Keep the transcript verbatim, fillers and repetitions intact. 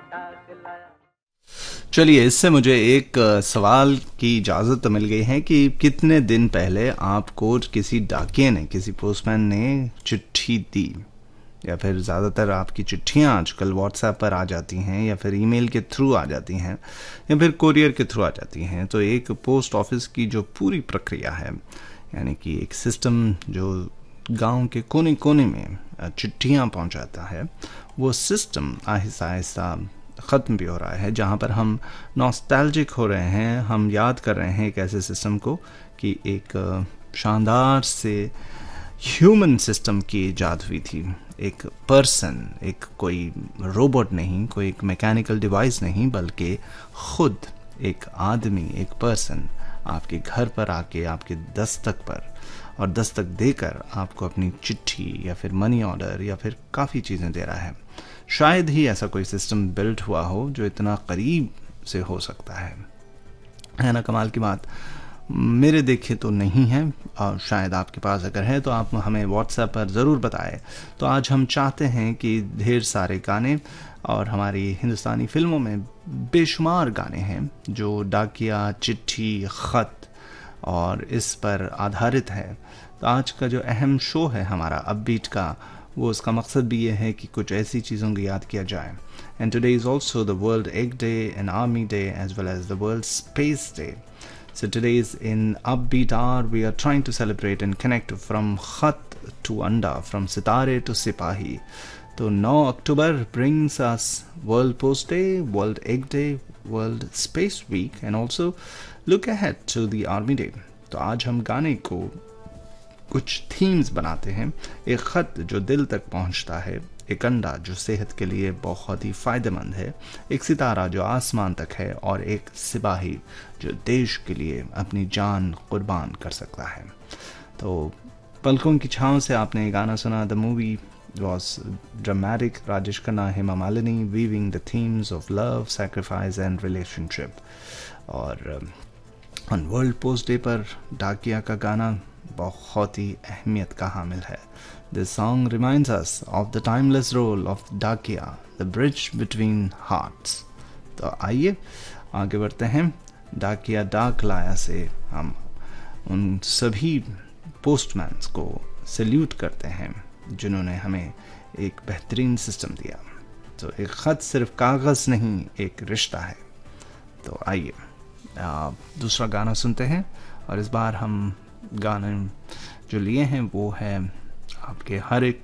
चलिए, इससे मुझे एक अ, सवाल की इजाज़त मिल गई है कि कितने दिन पहले आपको किसी डाकिये ने, किसी पोस्टमैन ने चिट्ठी दी, या फिर ज़्यादातर आपकी चिट्ठियाँ आजकल व्हाट्सएप पर आ जाती हैं या फिर ईमेल के थ्रू आ जाती हैं या फिर कोरियर के थ्रू आ जाती हैं। तो एक पोस्ट ऑफिस की जो पूरी प्रक्रिया है, यानी कि एक सिस्टम जो गांव के कोने कोने में अ, चिट्ठियाँ पहुंचाता है, वो सिस्टम आहिस्ता आहिस्ता ख़त्म भी हो रहा है। जहाँ पर हम नॉस्टैल्जिक हो रहे हैं, हम याद कर रहे हैं एक ऐसे सिस्टम को कि एक अ, शानदार से ह्यूमन सिस्टम की इजाद हुई थी। एक पर्सन, एक कोई रोबोट नहीं, कोई एक मैकेनिकल डिवाइस नहीं, बल्कि खुद एक आदमी, एक पर्सन आपके घर पर आके आपके दस्तक पर और दस्तक देकर आपको अपनी चिट्ठी या फिर मनी ऑर्डर या फिर काफ़ी चीज़ें दे रहा है। शायद ही ऐसा कोई सिस्टम बिल्ट हुआ हो जो इतना करीब से हो सकता है है ना? कमाल की बात। मेरे देखे तो नहीं है, और शायद आपके पास अगर है तो आप हमें व्हाट्सएप पर ज़रूर बताएं। तो आज हम चाहते हैं कि ढेर सारे गाने, और हमारी हिंदुस्तानी फिल्मों में बेशुमार गाने हैं जो डाकिया, चिट्ठी, ख़त और इस पर आधारित है। तो आज का जो अहम शो है हमारा अपबीट का, वो उसका मकसद भी ये है कि कुछ ऐसी चीज़ों को याद किया जाए। And today is also the world egg day and army day as well as the world space day. So today's in Upbeat Hour we are trying to celebrate and connect from Khat to Anda, from Sitare to Sipahi. So nine October brings us World Post Day, World Egg Day, World Space Week, and also look ahead to the Army Day. तो आज हम गाने को कुछ themes बनाते हैं। एक ख़त जो दिल तक पहुंचता है, एक अंडा जो सेहत के लिए बहुत ही फ़ायदेमंद है, एक सितारा जो आसमान तक है, और एक सिपाही जो देश के लिए अपनी जान कुर्बान कर सकता है। तो पलकों की छाँव से आपने गाना सुना। The movie was dramatic, Rajesh Khanna, Hema Malini, weaving the themes of love, sacrifice and relationship. और ऑन वर्ल्ड पोस्ट डे पर डाकिया का गाना बहुत ही अहमियत का हामिल है। This song reminds us of the timeless role of Dakia, the bridge between hearts. तो आइए आगे बढ़ते हैं। डाकिया डाक लाया से हम उन सभी पोस्टमैन्स को सल्यूट करते हैं जिन्होंने हमें एक बेहतरीन सिस्टम दिया। तो एक ख़त सिर्फ कागज़ नहीं, एक रिश्ता है। तो आइए दूसरा गाना सुनते हैं, और इस बार हम गाने जो लिए हैं वो है आपके हर एक